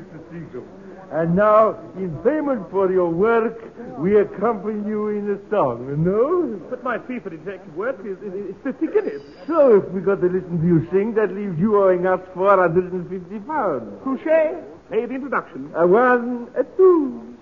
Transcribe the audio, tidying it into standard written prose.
Mr. Seagram. And now, in payment for your work, we accompany you in a song, no? But my fee for detective work is 50 guineas. So if we got to listen to you sing, that leaves you owing us £450. Touché. Pay the introduction. A 1, a 2.